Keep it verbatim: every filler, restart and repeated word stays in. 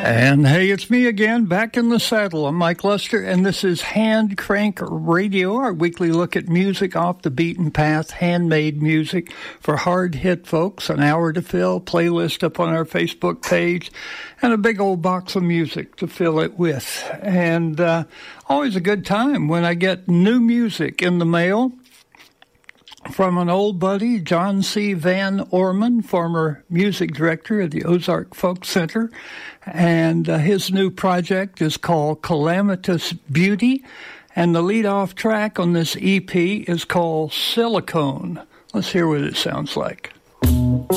And hey, it's me again, back in the saddle. I'm Mike Luster, and this is Hand Crank Radio, our weekly look at music off the beaten path, handmade music for hard-hit folks, an hour to fill, playlist up on our Facebook page, and a big old box of music to fill it with. And uh, always a good time when I get new music in the mail from an old buddy, John C. Van Orman, former music director at the Ozark Folk Center. And uh, his new project is called Calamitous Beauty. And the lead-off track on this E P is called Silicone. Let's hear what it sounds like.